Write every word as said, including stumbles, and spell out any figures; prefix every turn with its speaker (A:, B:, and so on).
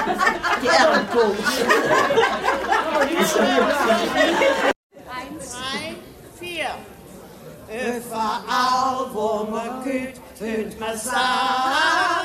A: Die Ehrenpunkt.
B: Eins, zwei, vier.
C: Überall, wo man geht, hört man sagen.